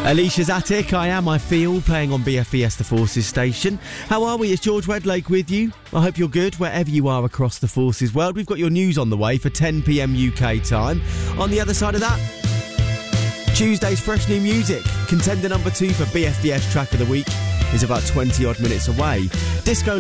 Alicia's Attic, I Am, I Feel, playing on BFBS The Forces station. How are we? It's George Redlake with you. I hope you're good wherever you are across the Forces world. We've got your news on the way for 10 p.m. UK time. On the other side of that, Tuesday's fresh new music. Contender number 2 for BFBS Track of the Week is about 20 odd minutes away. Disco